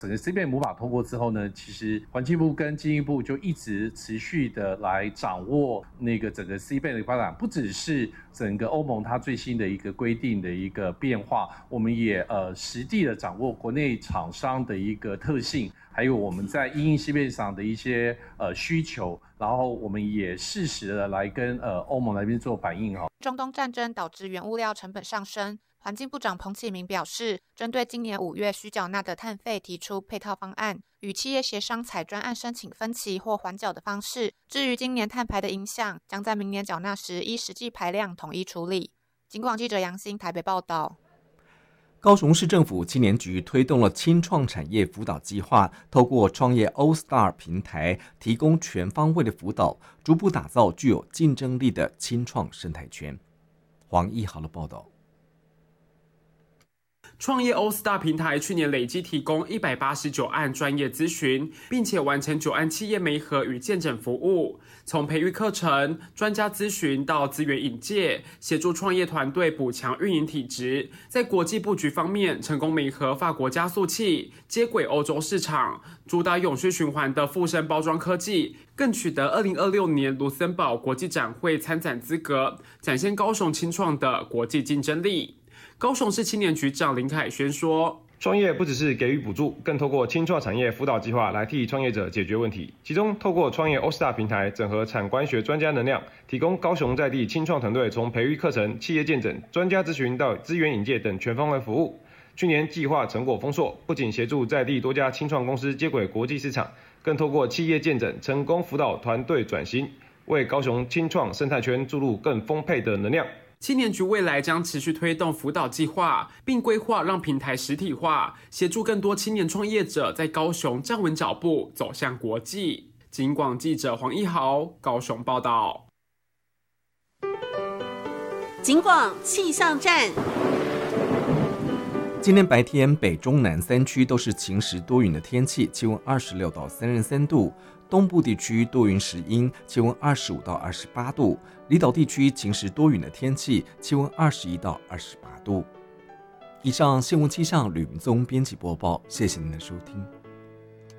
整个 CBAM 母法通过之后呢，其实环境部跟经济部就一直持续的来掌握那个整个 CBAM 的发展，不只是整个欧盟它最新的一个规定的一个变化，我们也实地的掌握国内厂商的一个特性，还有我们在因应 CBAM 上的一些需求，然后我们也适时的来跟欧盟那边做反应哈。 中东战争导致原物料成本上升。环境部长彭启明表示，针对今年5月需缴纳的碳费提出配套方案，与企业协商采专案申请分期或缓缴的方式。至于今年碳排的影响，将在明年缴纳时依实际排量统一处理。警广记者杨欣台北报道。 高雄市政府青年局推动了青创产业辅导计划，透过创业 All Star 平台，提供全方位的辅导，逐步打造具有竞争力的青创生态圈。黄义豪的报道。 创业 All Star 平台去年累计提供189案专业咨询，并且完成9案企业媒合与见证服务。从培育课程、专家咨询到资源引介，协助创业团队补强运营体质。在国际布局方面，成功媒合法国加速器，接轨欧洲市场，主打永续循环的附生包装科技，更取得2026年卢森堡国际展会参展资格，展现高雄青创的国际竞争力。高雄市青年局长林凯轩说， 创业不只是给予补助，更透过青创产业辅导计划来替创业者解决问题。其中，透过创业 All Star 平台，整合产官学专家能量，提供高雄在地青创团队从培育课程、企业见证、专家咨询到资源引介等全方位服务。去年计划成果丰硕，不仅协助在地多家青创公司接轨国际市场，更透过企业见证成功辅导团队转型，为高雄青创生态圈注入更丰沛的能量。 青年局未来将持续推动辅导计划，并规划让平台实体化，协助更多青年创业者在高雄站稳脚步，走向国际。警广记者黄一豪高雄报道。 警广气象站。 今天白天北中南3区都是晴时多云的天气，气温26到33度。东部地区多云时阴，气温25到28度；离岛地区晴时多云的天气，气温21到28度。以上新闻气象吕明宗编辑播报，谢谢您的收听。